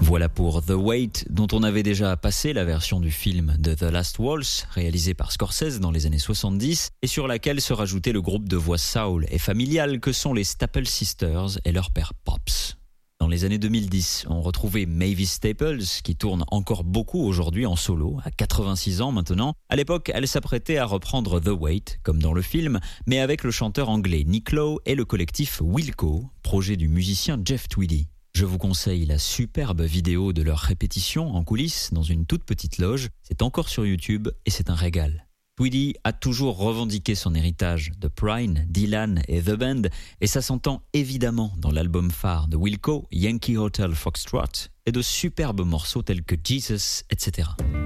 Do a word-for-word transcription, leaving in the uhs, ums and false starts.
Voilà pour The Wait, dont on avait déjà passé la version du film de The Last Waltz, réalisé par Scorsese dans les années soixante-dix, et sur laquelle se rajoutait le groupe de voix soul et familial que sont les Staple Sisters et leur père Pops. Dans les années deux mille dix, on retrouvait Mavis Staples, qui tourne encore beaucoup aujourd'hui en solo, à quatre-vingt-six ans maintenant. À l'époque, elle s'apprêtait à reprendre The Wait, comme dans le film, mais avec le chanteur anglais Nick Lowe et le collectif Wilco, projet du musicien Jeff Tweedy. Je vous conseille la superbe vidéo de leur répétition en coulisses dans une toute petite loge. C'est encore sur YouTube et c'est un régal. Tweedy a toujours revendiqué son héritage de Prine, Dylan et The Band, et ça s'entend évidemment dans l'album phare de Wilco, Yankee Hotel Foxtrot, et de superbes morceaux tels que Jesus, et cetera.